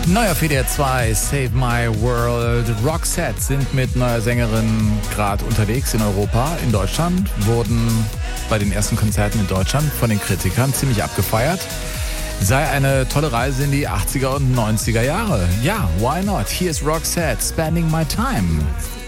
Neu auf WDR 2, Save My World. Roxette sind mit neuer Sängerin gerade unterwegs in Europa. In Deutschland wurden bei den ersten Konzerten in Deutschland von den Kritikern ziemlich abgefeiert. Sei eine tolle Reise in die 80er und 90er Jahre. Ja, why not? Hier ist Roxette, Spending My Time.